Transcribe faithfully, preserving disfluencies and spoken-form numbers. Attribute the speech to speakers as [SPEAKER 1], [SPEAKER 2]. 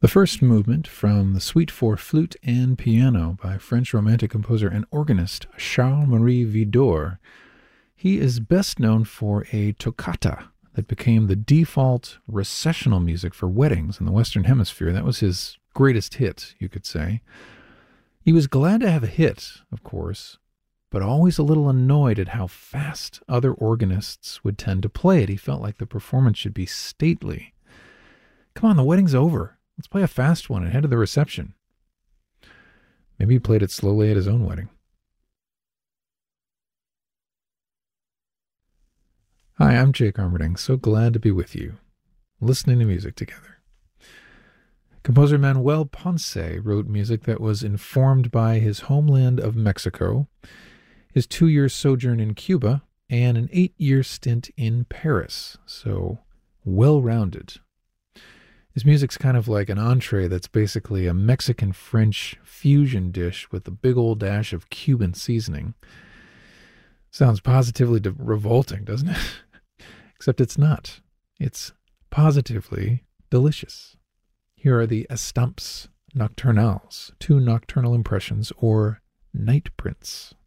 [SPEAKER 1] The first movement from the Suite for Flute and Piano by French Romantic composer and organist Charles-Marie Widor. He is best known for a toccata that became the default recessional music for weddings in the Western Hemisphere. That was his greatest hit, you could say. He was glad to have a hit, of course, but always a little annoyed at how fast other organists would tend to play it. He felt like the performance should be stately. Come on, the wedding's over. Let's play a fast one ahead of the reception. Maybe he played it slowly at his own wedding. Hi, I'm Jake Armerding. So glad to be with you, listening to music together. Composer Manuel Ponce wrote music that was informed by his homeland of Mexico, his two-year sojourn in Cuba, and an eight-year stint in Paris. So well-rounded. His music's kind of like an entree that's basically a Mexican-French fusion dish with a big old dash of Cuban seasoning. Sounds positively de- revolting, doesn't it? Except it's not. It's positively delicious. Here are the Estampes Nocturnales, two nocturnal impressions, or night prints.